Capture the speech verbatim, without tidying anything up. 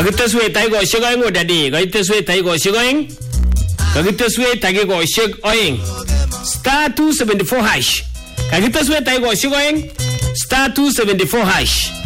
Kakiteswet takikoshek oeng odadi. Kakiteswet takikoshek oeng. Kakiteswet takikoshek oeng. Star two seventy-four hash. Kakiteswet takikoshek oeng. Star two seventy-four hash.